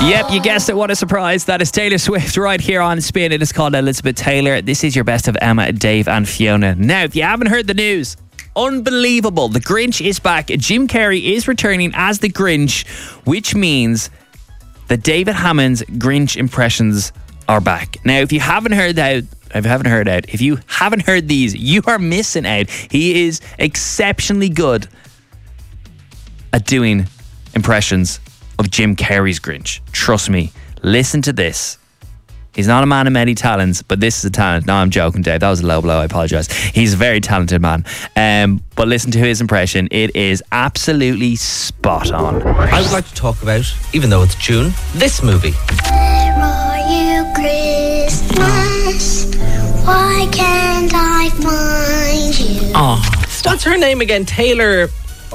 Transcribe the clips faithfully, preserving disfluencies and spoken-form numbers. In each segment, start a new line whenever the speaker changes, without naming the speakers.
Yep, you guessed it. What a surprise. That is Taylor Swift right here on Spin. It is called Elizabeth Taylor. This is your best of Emma, Dave and Fiona. Now, if you haven't heard the news, unbelievable. The Grinch is back. Jim Carrey is returning as the Grinch, which means that David Hammond's Grinch impressions are back. Now, if you haven't heard that, if you haven't heard out, if you haven't heard these, you are missing out. He is exceptionally good at doing impressions of Jim Carrey's Grinch. Trust me. Listen to this. He's not a man of many talents, but this is a talent. No, I'm joking, Dave. That was a low blow. I apologise. He's a very talented man. Um, but listen to his impression. It is absolutely spot on.
I would like to talk about, even though it's June, this movie.
Where are you, Christmas? Why can't I find you?
Oh, what's her name again? Taylor.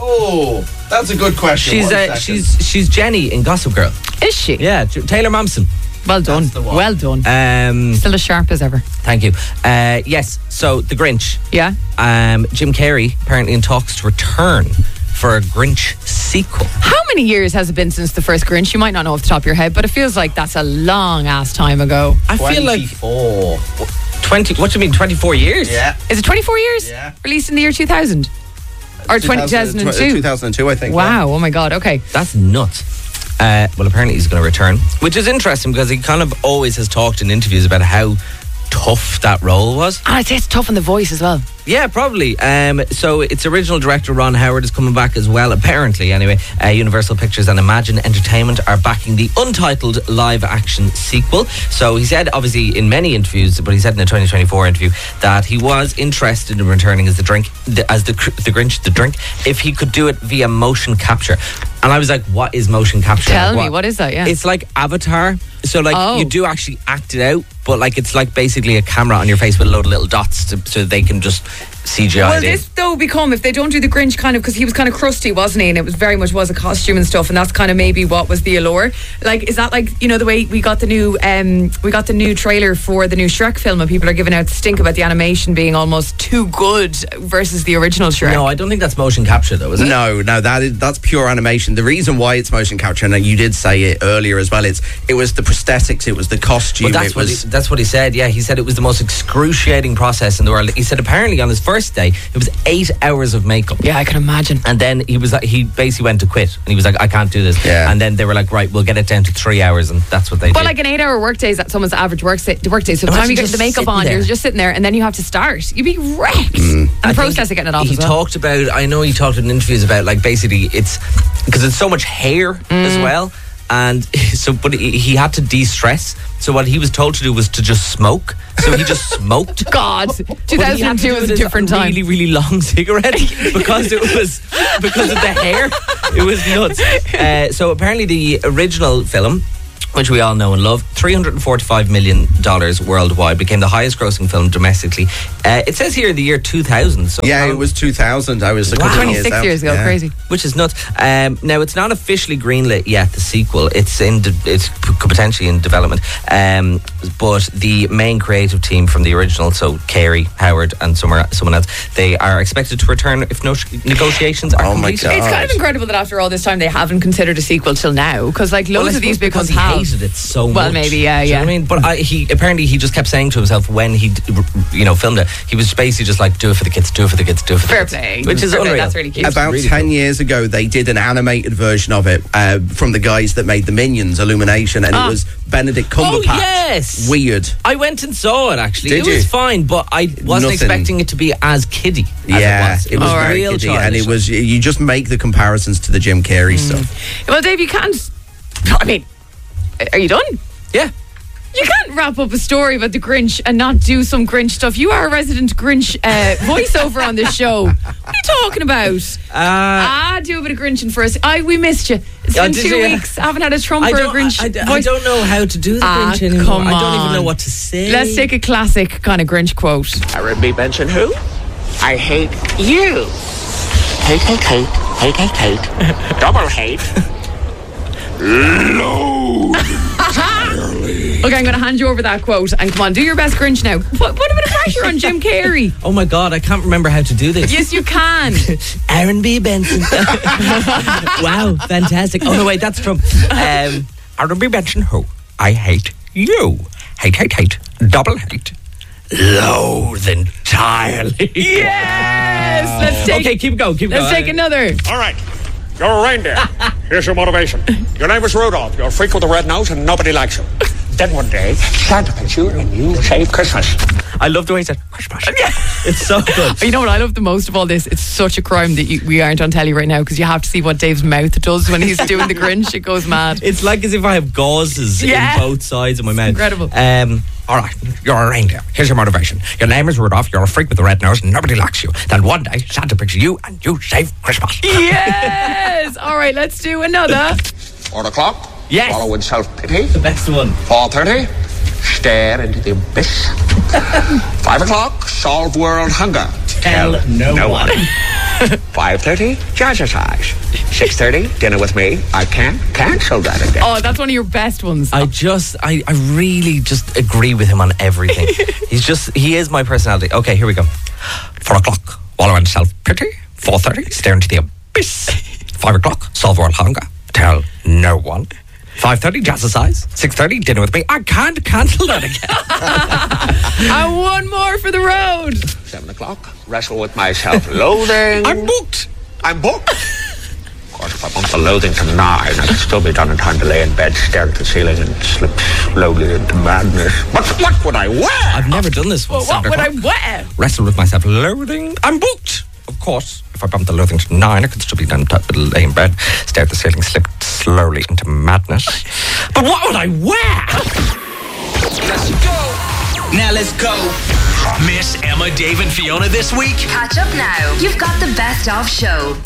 Oh, that's a good question.
She's uh, she's she's Jenny in Gossip Girl.
Is she?
Yeah, Taylor Momsen.
Well done. Well done.
Um,
Still as sharp as ever.
Thank you. Uh, yes, so The Grinch.
Yeah.
Um, Jim Carrey apparently in talks to return for a Grinch sequel.
How many years has it been since the first Grinch? You might not know off the top of your head, but it feels like that's a long ass time ago.
I feel like
twenty-four.
twenty. What do you mean, twenty-four years?
Yeah.
Is it twenty-four years?
Yeah.
Released in the year two thousand? Or two thousand two?
two thousand two, I think.
Wow, oh my God, okay.
That's nuts. Uh, well, apparently he's going to return, which is interesting because he kind of always has talked in interviews about how tough that role was.
And I'd say it's tough on the voice as well.
Yeah, probably. Um, so its original director Ron Howard is coming back as well, apparently. Anyway, uh, Universal Pictures and Imagine Entertainment are backing the untitled live-action sequel. So he said, obviously, in many interviews, but he said in a twenty twenty-four interview that he was interested in returning as the drink, the, as the the Grinch, the drink, if he could do it via motion capture. And I was like, what is motion capture?
Tell
like,
me, what is that? Yeah.
It's like Avatar. So, like,
Oh.
you do actually act it out, but, like, it's like basically a camera on your face with a load of little dots to, so they can just C G I
Well,
it in.
this though become, if they don't do the Grinch kind of, because he was kind of crusty, wasn't he? And it was very much was a costume and stuff, and that's kind of maybe what was the allure. Like, is that like, you know, the way we got the new, um, we got the new trailer for the new Shrek film, and people are giving out stink about the animation being almost too good versus the original Shrek.
No, I don't think that's motion capture, though, is it?
No, no, that is that's pure animation. The reason why it's motion capture, and you did say it earlier as well, it's it was the prosthetics, it was the costume.
Well, that's
it
what
was
he, that's what he said. Yeah, he said it was the most excruciating process in the world. He said apparently on his first day it was eight hours of makeup.
Yeah, I can imagine.
And then he was like, he basically went to quit, and he was like, I can't do this.
Yeah.
And then they were like, right, we'll get it down to three hours, and that's what they
But
did.
like an eight-hour workday is someone's average work day. Work day. So by the
Imagine
time you get
just
the makeup
sitting
on,
there.
you're just sitting there, and then you have to start. You'd be wrecked. And
I
the
think
process of getting it off
He
as well.
talked about, I know he talked in interviews about, like, basically it's because it's so much hair
Mm.
as well, and so but he, he had to de-stress. So what he was told to do was to just smoke. So he just smoked.
God,
But he had
two thousand
to
two
do
was
it
a
as
different time.
Really, really long cigarette because it was because of the hair. It was nuts. Uh, so apparently the original film, which we all know and love, three hundred forty-five million dollars worldwide, became the highest grossing film domestically. Uh, it says here the year two thousand. So
yeah,
how-
it was two thousand. I was a
Wow.
couple of
twenty-six
years,
years
out.
ago,
Yeah.
crazy.
Which is nuts. Um, now it's not officially greenlit yet. The sequel, it's in, de- it's p- potentially in development. Um, but the main creative team from the original, so Carey, Howard, and somewhere someone else, they are expected to return if no negotiations are
Oh my
complete.
God.
It's kind of incredible that after all this time they haven't considered a sequel till now, because like
Well,
loads
I
of these
suppose
big
because
ones
he
have.
hated it so much.
Well, maybe, yeah,
Do you know
yeah.
what I mean? But I, he apparently he just kept saying to himself when he, you know, filmed it, he was basically just like, do it for the kids, do it for the kids, do it for the
Fair
kids.
play.
Which is
Fair play,
unreal.
that's really cute.
It's
About
really
ten
cool.
years ago, they did an animated version of it uh, from the guys that made the Minions, Illumination, and
Ah.
it was Benedict
Oh,
Cumberbatch.
yes.
Weird.
I went and saw it actually.
Did
it
you?
was fine, but I wasn't
Nothing.
expecting it to be as kiddie as
yeah,
it was. It was
very
real
kiddie, and
childish.
it was. You just make the comparisons to the Jim Carrey
Mm.
stuff.
Well, Dave, you can't. I mean, are you done?
Yeah.
You can't wrap up a story about the Grinch and not do some Grinch stuff. You are a resident Grinch uh, voiceover on this show. What are you talking about?
Uh,
ah, do a bit of Grinching for us. I we missed you. It's
Oh,
been
did
two
you?
weeks. I haven't had a Trump
I
or a
don't,
Grinch
I, I, I
voice.
don't know how to do the
Ah,
Grinch anymore.
come
I don't even
on.
know what to say.
Let's take a classic kind of Grinch quote.
Aaron B. Benson, who? I hate you. Hate, hate, hate, hate, hate, hate. Double hate.
Okay, I'm going to hand you over that quote and come on, do your best Grinch now. Put, put a bit of pressure on Jim Carrey.
Oh my God, I can't remember how to do this.
Yes, you can.
Aaron B. Benson. Wow, fantastic. Oh no, wait, that's Trump. Um, I will be mentioning who. I hate you. Hate, hate, hate. Double hate. Loathe entirely.
Yes! Let's take,
Okay, keep going, keep
let's
going.
take another.
All right. You're a reindeer. Here's your motivation. Your name is Rudolph. You're a freak with a red nose and nobody likes you. Then one day, Santa picks you and you save Christmas.
I love the way he said Christmas. It's so good.
You know what I love the most of all this? It's such a crime that you, we aren't on telly right now because you have to see what Dave's mouth does when he's doing the Grinch. It goes mad.
It's like as if I have gauzes
Yeah.
in both sides of my mouth.
Incredible.
Um, all right, you're a reindeer. Here's your motivation. Your name is Rudolph. You're a freak with a red nose and nobody likes you. Then one day, Santa picks you and you save Christmas.
Yes! All right, let's do another.
Four o'clock.
Yes.
Follow with self-pity.
The best one.
Four thirty. Stare into the abyss. Five o'clock. Solve world hunger.
Tell no one.
Five thirty. Jazzercise. Six thirty. Dinner with me. I can't cancel that again.
Oh, that's one of your best ones.
I just, I, I really just agree with him on everything. He's just, he is my personality. Okay, here we go. Four o'clock, wallow in self-pity. Four thirty, stare into the abyss. Five o'clock, solve world hunger. Tell no one. Five thirty, jazzercise. Six thirty, dinner with me. I can't cancel that again.
And one more for the road.
Seven o'clock. Wrestle with my self-loathing.
I'm booked.
I'm booked. Of course, if I bump the loathing to nine, I can still be done in time to lay in bed, stare at the ceiling, and slip slowly into madness. But what would I wear?
I've never done this one.
Well, what would I wear?
Wrestle with myself loathing. I'm booked. Of course, if I bump the loathing to nine, I could still be done to lay in bed, stare at the ceiling, slip slowly into madness. But what would I wear?
Let's go. Now let's go. Miss Emma, Dave and Fiona this week?
Catch up now. You've got the best of show.